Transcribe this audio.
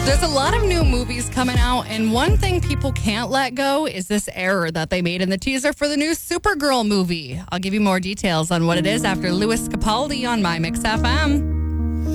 There's a lot of new movies coming out, and one thing people can't let go is this error that they made in the teaser for the new Supergirl movie. I'll give you more details on what it is after Louis Capaldi on My Mix FM.